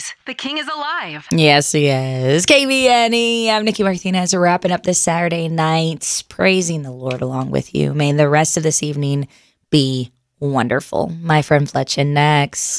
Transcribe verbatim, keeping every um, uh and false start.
praise. The King is alive. Yes, he is. K B N E. I'm Nikki Martinez. We're wrapping up this Saturday night, praising the Lord along with you. May the rest of this evening be wonderful. My friend Fletchin next.